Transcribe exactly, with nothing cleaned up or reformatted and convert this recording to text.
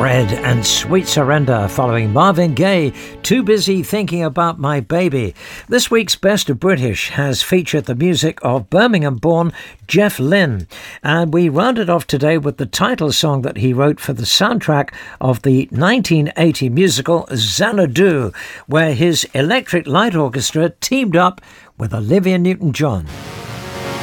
Fred and Sweet Surrender following Marvin Gaye, Too Busy Thinking About My Baby. This week's Best of British has featured the music of Birmingham-born Jeff Lynne, and we rounded off today with the title song that he wrote for the soundtrack of the nineteen eighty musical Xanadu, where his Electric Light Orchestra teamed up with Olivia Newton-John.